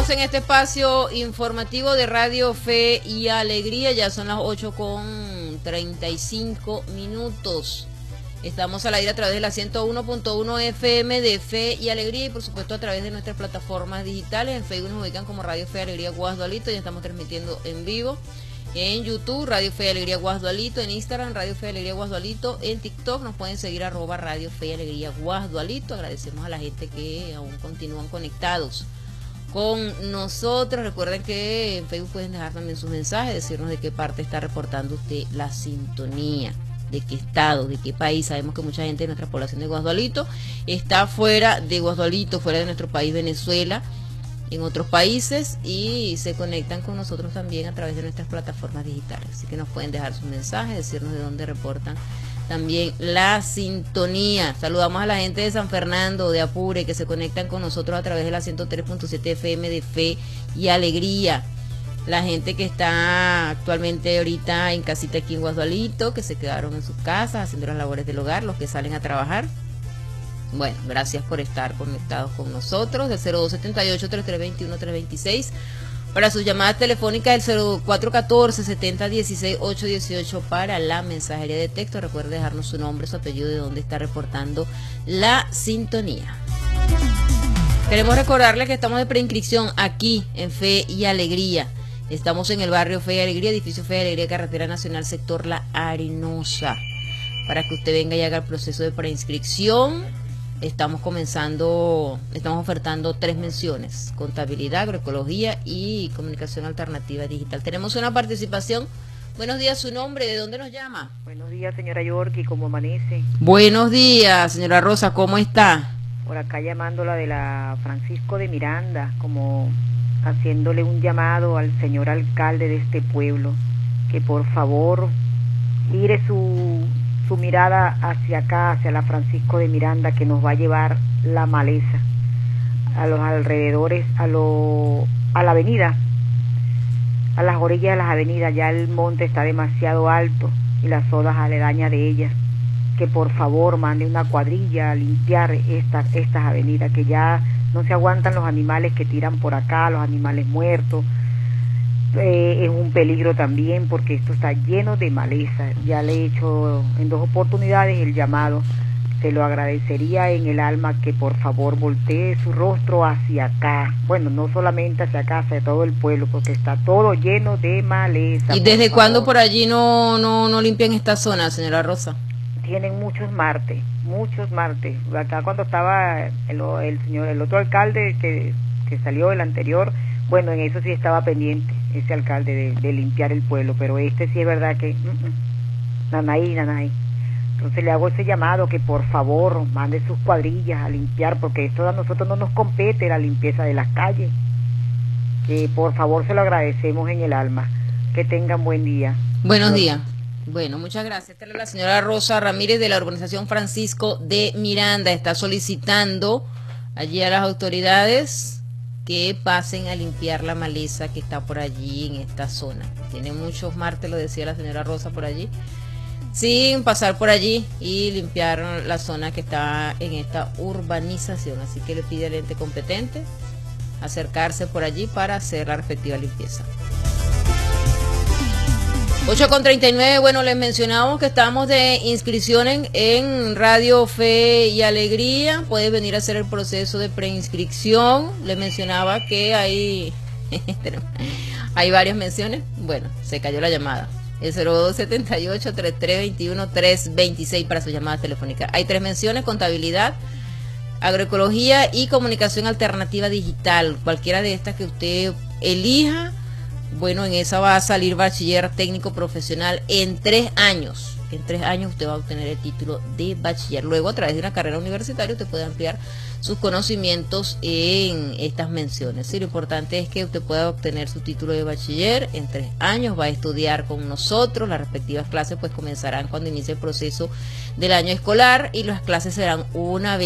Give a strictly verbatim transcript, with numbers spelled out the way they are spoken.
Estamos en este espacio informativo de Radio Fe y Alegría, ya son las ocho con treinta y cinco minutos. Estamos al aire a través de la ciento uno punto uno F M de Fe y Alegría y por supuesto a través de nuestras plataformas digitales. En Facebook nos ubican como Radio Fe y Alegría Guasdualito, ya estamos transmitiendo en vivo. En YouTube, Radio Fe y Alegría Guasdualito, en Instagram, Radio Fe y Alegría Guasdualito, en TikTok nos pueden seguir arroba Radio Fe y Alegría Guasdualito. Agradecemos a la gente que aún continúan conectados con nosotros. Recuerden que en Facebook pueden dejar también sus mensajes, decirnos de qué parte está reportando usted la sintonía, de qué estado, de qué país. Sabemos que mucha gente de nuestra población de Guasdualito está fuera de Guasdualito, fuera de nuestro país Venezuela, en otros países, y se conectan con nosotros también a través de nuestras plataformas digitales. Así que nos pueden dejar sus mensajes, decirnos de dónde reportan también la sintonía. Saludamos a la gente de San Fernando, de Apure, que se conectan con nosotros a través de la ciento tres punto siete F M de Fe y Alegría. La gente que está actualmente ahorita en casita aquí en Guasdualito, que se quedaron en sus casas haciendo las labores del hogar, los que salen a trabajar. Bueno, gracias por estar conectados con nosotros. Del cero dos setenta y ocho, treinta y tres veintiuno, trescientos veintiséis. Para sus llamadas telefónicas, el cero cuatro uno cuatro, setenta dieciséis, ochocientos dieciocho. Para la mensajería de texto, recuerde dejarnos su nombre, su apellido, de dónde está reportando la sintonía. Queremos recordarles que estamos de preinscripción aquí en Fe y Alegría. Estamos en el barrio Fe y Alegría, edificio Fe y Alegría, carretera nacional, sector La Arenosa. Para que usted venga y haga el proceso de preinscripción. Estamos comenzando, estamos ofertando tres menciones: contabilidad, agroecología y comunicación alternativa digital. Tenemos una participación. Buenos días, su nombre, ¿de dónde nos llama? Buenos días, señora Yorky, ¿cómo amanece? Buenos días, señora Rosa, ¿cómo está? Por acá llamándola de la Francisco de Miranda, como haciéndole un llamado al señor alcalde de este pueblo, que por favor gire su... su mirada hacia acá, hacia la Francisco de Miranda, que nos va a llevar la maleza a los alrededores, a lo, a la avenida, a las orillas de las avenidas. Ya el monte está demasiado alto y las zonas aledañas de ellas. Que por favor mande una cuadrilla a limpiar estas, estas avenidas, que ya no se aguantan los animales que tiran por acá, los animales muertos. Eh, es un peligro también porque esto está lleno de maleza. Ya le he hecho en dos oportunidades el llamado. Se lo agradecería en el alma que por favor voltee su rostro hacia acá. Bueno, no solamente hacia acá, hacia todo el pueblo, porque está todo lleno de maleza. ¿Y desde cuándo por allí no, no, no limpian esta zona, señora Rosa? Tienen muchos martes, muchos martes. Acá cuando estaba el, el señor, el otro alcalde que, que salió, el anterior, bueno, en eso sí estaba pendiente ese alcalde de, de limpiar el pueblo, pero este sí es verdad que mm, mm, nanay, nanay. Entonces le hago ese llamado que por favor mande sus cuadrillas a limpiar, porque esto a nosotros no nos compete, la limpieza de las calles. Que por favor se lo agradecemos en el alma. Que tengan buen día. Buenos días. Bueno, muchas gracias. Esta es la señora Rosa Ramírez de la urbanización Francisco de Miranda. Está solicitando allí a las autoridades que pasen a limpiar la maleza que está por allí en esta zona. Tiene muchos martes, lo decía la señora Rosa, por allí, sin pasar por allí y limpiar la zona que está en esta urbanización. Así que le pide al ente competente acercarse por allí para hacer la respectiva limpieza. ocho con treinta y nueve, bueno, les mencionamos que estamos de inscripciones en Radio Fe y Alegría. Puedes venir a hacer el proceso de preinscripción. Les mencionaba que hay, hay varias menciones. Bueno, se cayó la llamada. El cero dos setenta y ocho, treinta y tres veintiuno, trescientos veintiséis para sus llamadas telefónicas. Hay tres menciones: contabilidad, agroecología y comunicación alternativa digital. Cualquiera de estas que usted elija, bueno, en esa va a salir bachiller técnico profesional en tres años. En tres años usted va a obtener el título de bachiller. Luego, a través de una carrera universitaria, usted puede ampliar sus conocimientos en estas menciones. Sí, lo importante es que usted pueda obtener su título de bachiller en tres años. Va a estudiar con nosotros. Las respectivas clases pues comenzarán cuando inicie el proceso del año escolar y las clases serán una vez